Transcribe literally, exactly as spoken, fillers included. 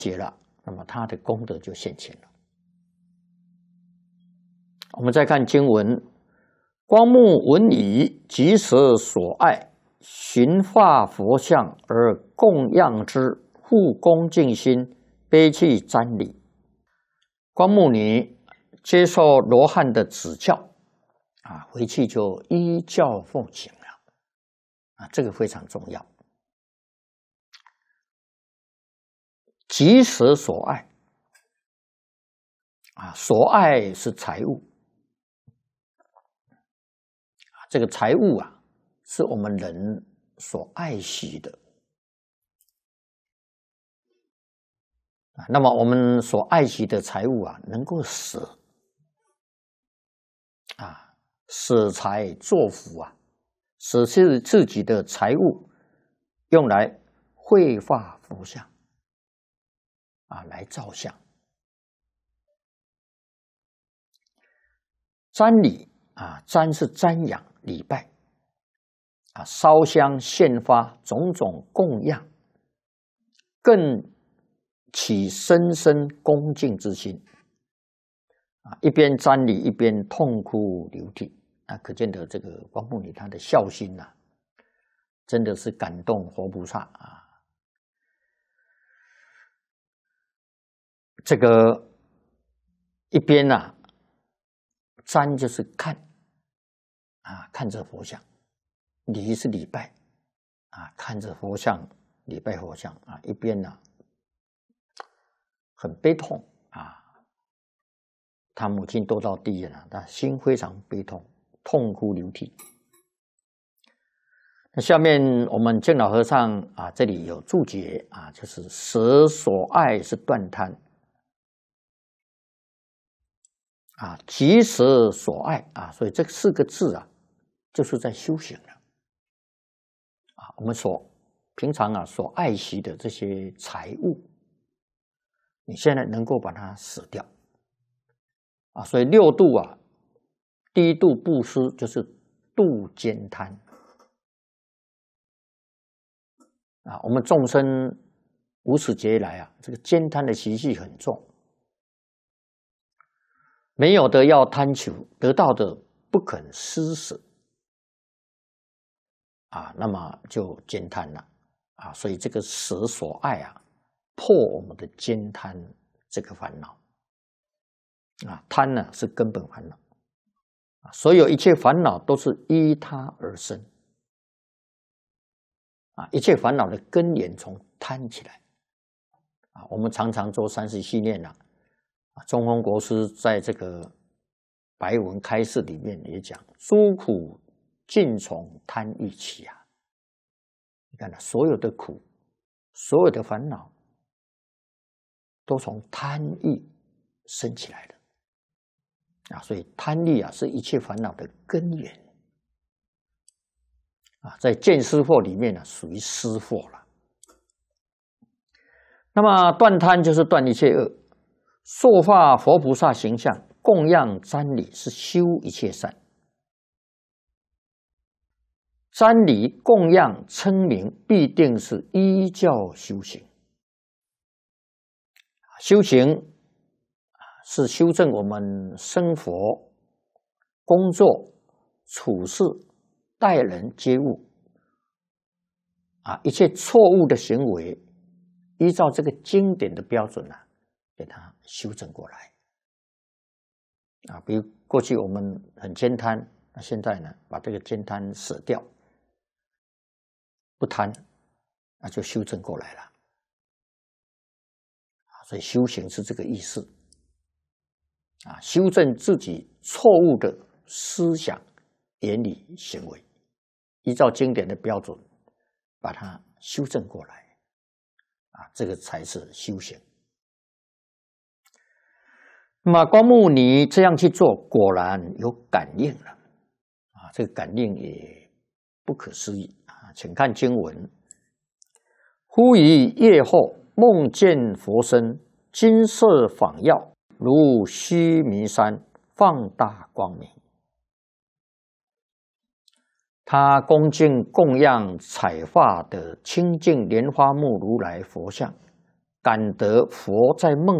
解了，那么他的功德就现前了。我们再看经文：光目闻已，即舍所爱，寻化佛像而供养之，复恭敬心，悲泣瞻礼。光目尼接受罗汉的指教啊，回去就依教奉行了啊，这个非常重要。即舍所爱啊，所爱是财物啊，这个财物啊，是我们人所爱惜的啊。那么我们所爱惜的财物啊，能够舍啊，舍财作福啊，舍弃自己的财物，用来绘画佛像啊，来造像。瞻礼啊，瞻是瞻仰礼拜啊，烧香献发种种供养，更起深深恭敬之心啊，一边瞻礼一边痛哭流涕啊，可见的这个光目尼他的孝心呐、啊，真的是感动活菩萨啊。这个一边呐、啊，瞻就是看啊，看着佛像；礼是礼拜啊，看着佛像礼拜佛像啊，一边呢、啊、很悲痛啊。他母亲都到地狱了，他心非常悲痛，痛哭流涕。那下面我们净老和尚啊，这里有注解啊，就是舍所爱是断贪啊，即舍所爱啊，所以这四个字啊，就是在修行了啊。我们所平常啊所爱惜的这些财物，你现在能够把它舍掉啊。所以六度啊，第一度布施就是度慳贪啊。我们众生无始劫以来啊，这个慳贪的习气很重。没有的要贪求，得到的不肯施舍啊，那么就慳贪了啊。所以这个舍所爱啊，破我们的慳贪这个烦恼啊。贪呢是根本烦恼啊，所有一切烦恼都是依它而生啊。一切烦恼的根源从贪起来啊。我们常常做三十系念啊。中峰国师在这个白文开示里面也讲，诸苦尽从贪欲起啊。你看，所有的苦，所有的烦恼，都从贪欲生起来的啊。所以贪欲啊，是一切烦恼的根源啊。在见思惑里面呢、啊，属于思惑了。那么断贪就是断一切恶。塑化佛菩萨形象，供养瞻礼是修一切善。瞻礼供养称名，必定是依教修行。修行是修正我们生活、工作、处事、待人接物啊，一切错误的行为，依照这个经典的标准啊，给它修正过来啊。比如过去我们很慳贪，那现在呢，把这个慳贪舍掉，不贪，那就修正过来了啊。所以修行是这个意思啊，修正自己错误的思想、言语、行为，依照经典的标准把它修正过来啊，这个才是修行。那么光目尼这样去做，果然有感应了啊！这个感应也不可思议啊！请看经文：忽于夜后梦见佛身，金色仿耀，如须弥山，放大光明。他恭敬供养彩发的清净莲花目如来佛像， 感得佛在梦